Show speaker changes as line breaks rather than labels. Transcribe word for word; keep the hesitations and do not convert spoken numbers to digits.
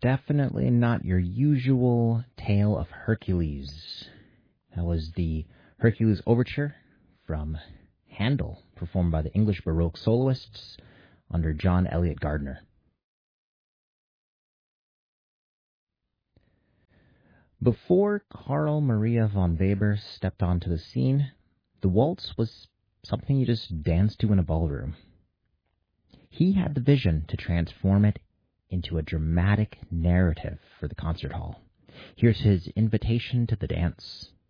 definitely not your usual tale of Hercules. That was the Hercules Overture from Handel, performed by the English Baroque soloists under John Eliot Gardiner. Before Carl Maria von Weber stepped onto the scene, the waltz was something you just danced to in a ballroom. He had the vision to transform it into a dramatic narrative for the concert hall. Here's his invitation to the dance.